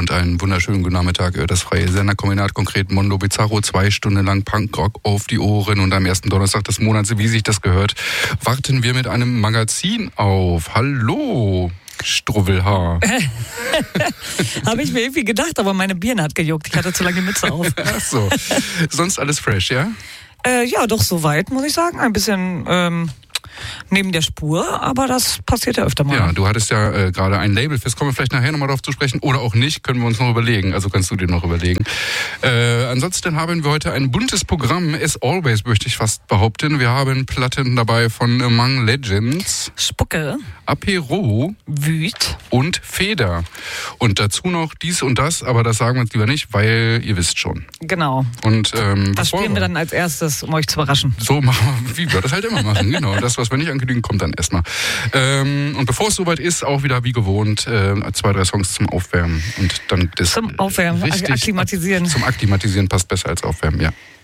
und einen wunderschönen guten Nachmittag. Das freie Senderkombinat, konkret Mondo Bizarro, 2 Stunden lang Punkrock auf die Ohren und am ersten Donnerstag des Monats, wie sich das gehört, warten wir mit einem Magazin auf. Hallo, Struwwelhaar. Habe ich mir irgendwie gedacht, aber meine Birne hat gejuckt. Ich hatte zu lange die Mütze auf. Ach so. Sonst alles fresh, ja? Ja, doch soweit, muss ich sagen. Ein bisschen neben der Spur, aber das passiert ja öfter mal. Ja, du hattest ja gerade ein Labelfest, kommen wir vielleicht nachher nochmal drauf zu sprechen oder auch nicht, können wir uns noch überlegen, also kannst du dir noch überlegen. Ansonsten haben wir heute ein buntes Programm, as always möchte ich fast behaupten. Wir haben Platten dabei von Among Legends, Spucke, Apero, Wüt und Feder. Und dazu noch dies und das, aber das sagen wir uns lieber nicht, weil ihr wisst schon. Genau. Und das spielen wir dann als erstes, um euch zu überraschen. So machen wir, wie wir das halt immer machen, genau. Das, was wir nicht ankündigen, kommt dann erstmal. Und bevor es soweit ist, auch wieder wie gewohnt, 2, 3 Songs zum Aufwärmen. Und dann das zum Aufwärmen, richtig akklimatisieren. Zum Akklimatisieren passt besser als Aufwärmen, ja.